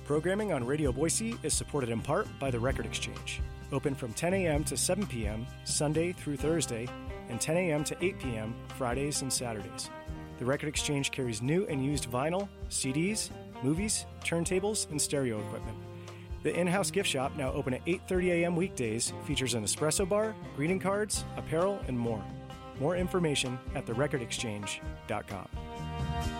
Programming on Radio Boise is supported in part by the Record Exchange. Open from 10 a.m. to 7 p.m. Sunday through Thursday, and 10 a.m. to 8 p.m. Fridays and Saturdays. The Record Exchange carries new and used vinyl, CDs, movies, turntables, and stereo equipment. The in-house gift shop, now open at 8:30 a.m. weekdays, features an espresso bar, greeting cards, apparel, and more. More information at therecordexchange.com.